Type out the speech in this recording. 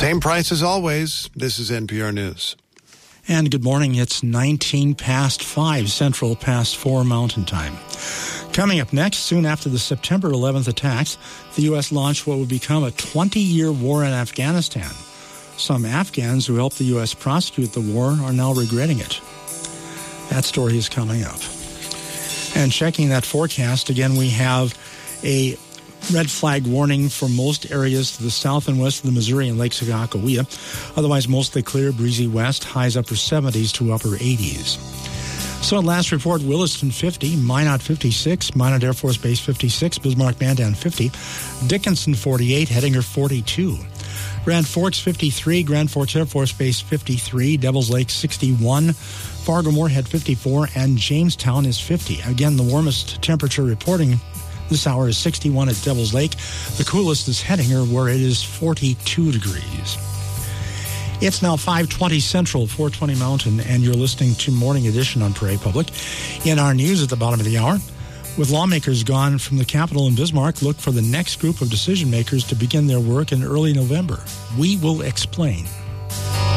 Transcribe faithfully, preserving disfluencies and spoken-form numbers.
Same price as always. This is N P R News. And good morning. It's nineteen past five, Central past four Mountain Time. Coming up next, soon after the September eleventh attacks, the U S launched what would become a twenty-year war in Afghanistan. Some Afghans who helped the U S prosecute the war are now regretting it. That story is coming up. And checking that forecast, again, we have a red flag warning for most areas to the south and west of the Missouri and Lake Sagakawea. Otherwise, mostly clear, breezy west, highs upper seventies to upper eighties. So at last report, Williston fifty, Minot fifty-six, Minot Air Force Base fifty-six, Bismarck Mandan fifty, Dickinson forty-eight, Hettinger forty-two. Grand Forks fifty-three, Grand Forks Air Force Base fifty-three, Devils Lake sixty-one, Fargo Moorhead fifty-four, and Jamestown is fifty. Again, the warmest temperature reporting this hour is sixty-one at Devils Lake. The coolest is Hettinger, where it is forty-two degrees. It's now five twenty Central, four twenty Mountain, and you're listening to Morning Edition on Prairie Public. In our news at the bottom of the hour, with lawmakers gone from the Capitol in Bismarck, look for the next group of decision makers to begin their work in early November. We will explain.